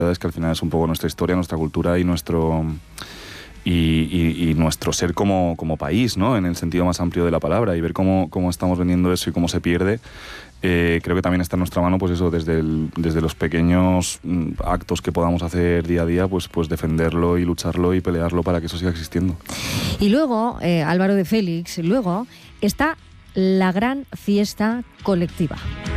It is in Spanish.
Es que al final es un poco nuestra historia, nuestra cultura y nuestro nuestro ser como país, ¿no? En el sentido más amplio de la palabra, y ver cómo estamos vendiendo eso y cómo se pierde. Creo que también está en nuestra mano, pues eso, desde los pequeños actos que podamos hacer día a día, pues defenderlo y lucharlo y pelearlo para que eso siga existiendo. Y luego, Álvaro de Félix, luego está la gran fiesta colectiva.